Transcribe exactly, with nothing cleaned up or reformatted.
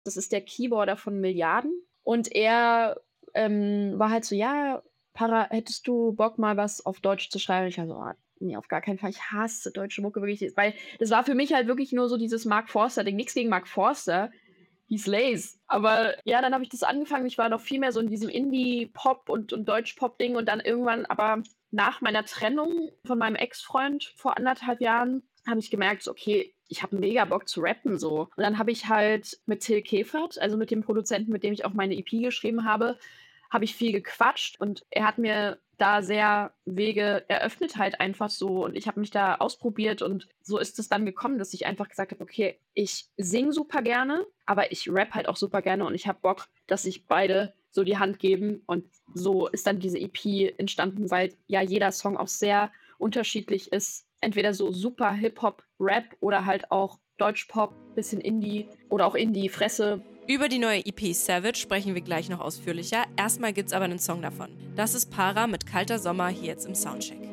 Das ist der Keyboarder von Milliarden. Und er ähm, war halt so, ja, Para, hättest du Bock, mal was auf Deutsch zu schreiben? Ich war so, oh, nee, auf gar keinen Fall. Ich hasse deutsche Mucke wirklich. Weil das war für mich halt wirklich nur so dieses Mark Forster-Ding. Nichts gegen Mark Forster. He's lays. Aber ja, dann habe ich das angefangen. Ich war noch viel mehr so in diesem Indie-Pop und, und Deutsch-Pop-Ding. Und dann irgendwann, aber nach meiner Trennung von meinem Ex-Freund vor anderthalb Jahren, habe ich gemerkt, so, okay, ich habe mega Bock zu rappen so. Und dann habe ich halt mit Till Kefert, also mit dem Produzenten, mit dem ich auch meine E P geschrieben habe, habe ich viel gequatscht und er hat mir da sehr Wege eröffnet halt einfach so und ich habe mich da ausprobiert und so ist es dann gekommen, dass ich einfach gesagt habe, okay, ich singe super gerne, aber ich rap halt auch super gerne und ich habe Bock, dass sich beide so die Hand geben und so ist dann diese E P entstanden, weil ja jeder Song auch sehr unterschiedlich ist. Entweder so super Hip-Hop, Rap oder halt auch Deutsch-Pop, bisschen Indie oder auch Indie-Fresse. Über die neue E P Savage sprechen wir gleich noch ausführlicher. Erstmal gibt's aber einen Song davon. Das ist Para mit Kalter Sommer hier jetzt im Soundcheck.